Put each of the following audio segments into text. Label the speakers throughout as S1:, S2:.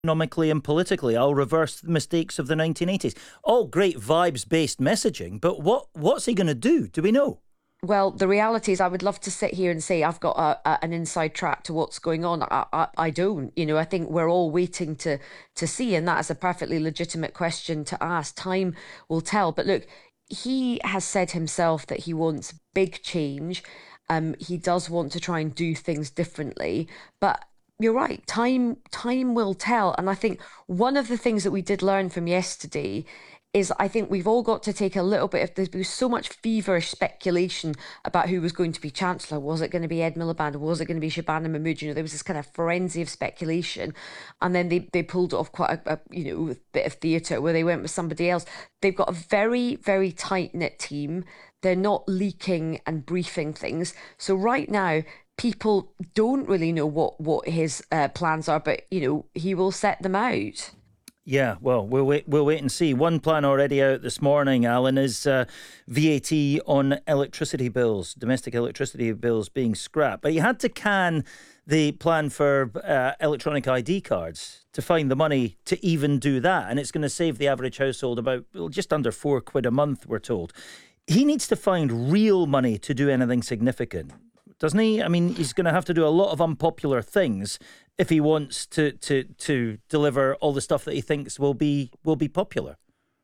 S1: economically and politically. I'll reverse the mistakes of the 1980s. All great vibes-based messaging, but what's he going to do? Do we know?
S2: Well, the reality is, I would love to sit here and say I've got an inside track to what's going on. I don't. I think we're all waiting to see, and that is a perfectly legitimate question to ask. Time will tell. But look, he has said himself that he wants big change. He does want to try and do things differently, but you're right. Time will tell. And I think one of the things that we did learn from yesterday is I think we've all got to take a little bit of, there's been so much feverish speculation about who was going to be Chancellor. Was it going to be Ed Miliband? Was it going to be Shabana Mahmood? There was this kind of frenzy of speculation. And then they pulled off quite a bit of theatre where they went with somebody else. They've got a very, very tight-knit team. They're not leaking and briefing things. So right now, people don't really know what his plans are, but, he will set them out.
S1: Yeah, well, we'll wait and see. One plan already out this morning, Alan, is VAT on electricity bills, domestic electricity bills being scrapped. But he had to can the plan for electronic ID cards to find the money to even do that. And it's going to save the average household about just under £4 a month, we're told. He needs to find real money to do anything significant, doesn't he? I mean, he's going to have to do a lot of unpopular things if he wants to deliver all the stuff that he thinks will be popular.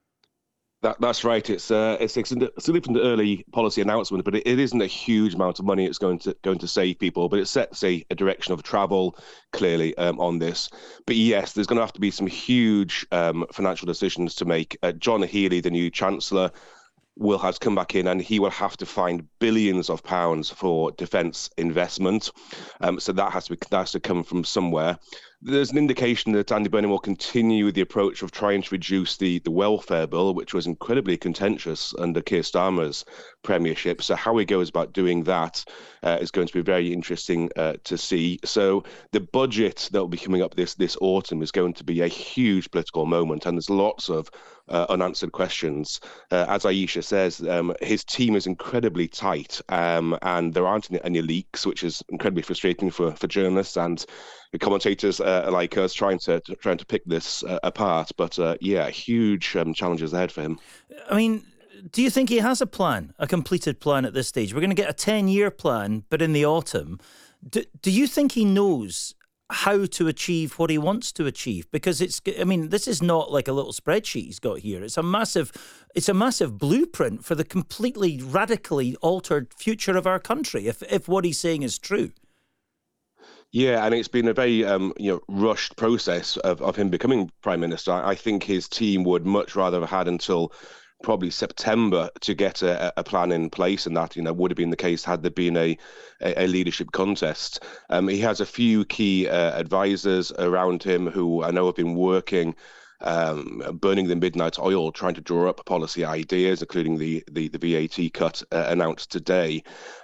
S3: That's right. It's a significant early policy announcement, but it isn't a huge amount of money. It's going to save people, but it sets a direction of travel clearly on this. But yes, there's going to have to be some huge financial decisions to make. John Healey, the new Chancellor, will have to come back in, and he will have to find billions of pounds for defence investment. So that has to come from somewhere. There's an indication that Andy Burnham will continue with the approach of trying to reduce the welfare bill, which was incredibly contentious under Keir Starmer's premiership. So how he goes about doing that is going to be very interesting to see. So the budget that will be coming up this autumn is going to be a huge political moment, and there's lots of unanswered questions. As Ayesha says, his team is incredibly tight, and there aren't any leaks, which is incredibly frustrating for journalists and the commentators like us trying to pick this apart. But huge challenges ahead for him.
S1: I mean, do you think he has a plan, a completed plan at this stage? We're going to get a 10-year plan, but in the autumn. Do you think he knows how to achieve what he wants to achieve? Because this is not like a little spreadsheet he's got here. It's a massive blueprint for the completely radically altered future of our country, if what he's saying is true.
S3: Yeah, and it's been a very rushed process of him becoming Prime Minister. I think his team would much rather have had until probably September to get a plan in place, and that would have been the case had there been a leadership contest. He has a few key advisors around him who I know have been working, burning the midnight oil, trying to draw up policy ideas, including the VAT cut announced today.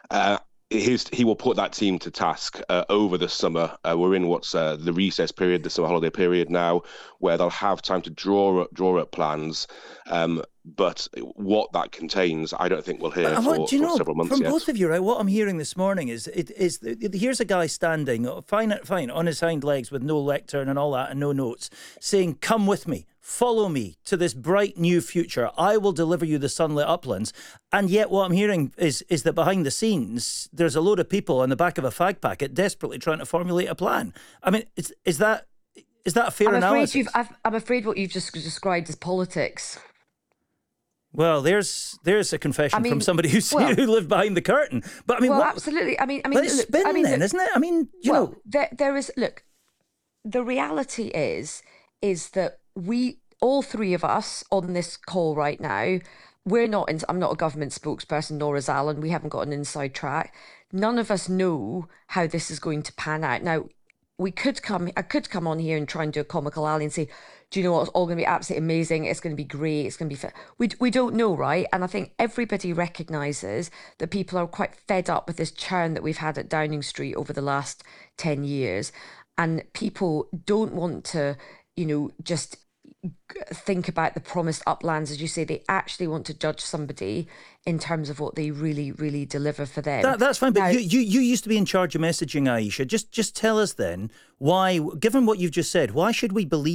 S3: He will put that team to task over the summer. We're in what's the recess period, the summer holiday period now, where they'll have time to draw up plans. But what that contains, I don't think we'll hear for several months
S1: from
S3: yet.
S1: Both of you, right? What I'm hearing this morning is here's a guy standing fine on his hind legs with no lectern and all that and no notes, saying, "Come with me. Follow me to this bright new future. I will deliver you the sunlit uplands." And yet what I'm hearing is that behind the scenes, there's a load of people on the back of a fag packet desperately trying to formulate a plan. I mean, is that a fair analysis?
S2: I'm afraid what you've just described is politics.
S1: Well, there's a confession from somebody who lived behind the curtain. But I mean,
S2: absolutely.
S1: But it's spin then, isn't it? I mean,
S2: there is. Look, the reality is that we, all three of us on this call right now, I'm not a government spokesperson, nor is Alan. We haven't got an inside track. None of us know how this is going to pan out. Now, I could come on here and try and do a comical alley and say, do you know what, it's all going to be absolutely amazing, it's going to be great, it's going to be fit. We don't know, right? And I think everybody recognises that people are quite fed up with this churn that we've had at Downing Street over the last 10 years. And people don't want to, just think about the promised uplands, as you say. They actually want to judge somebody in terms of what they really, really deliver for them.
S1: That's fine, but
S2: Now,
S1: you used to be in charge of messaging, Aisha. Just tell us then why, given what you've just said, why should we believe